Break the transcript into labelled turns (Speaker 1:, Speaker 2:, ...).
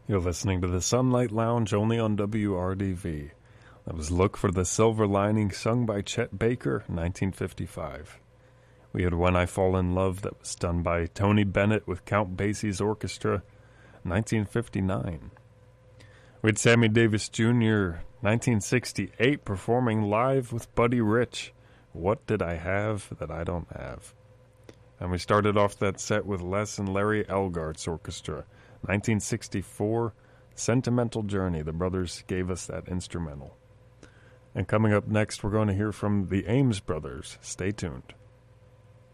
Speaker 1: You're listening to the Sunlight Lounge only on WRDV. That was Look for the Silver Lining, sung by Chet Baker, 1955. We had When I Fall in Love, that was done by Tony Bennett with Count Basie's Orchestra, 1959. We had Sammy Davis Jr., 1968, performing live with Buddy Rich, What Did I Have That I Don't Have? And we started off that set with Les and Larry Elgart's Orchestra, 1964, Sentimental Journey. The brothers gave us that instrumental. And coming up next, we're going to hear from the Ames Brothers. Stay tuned.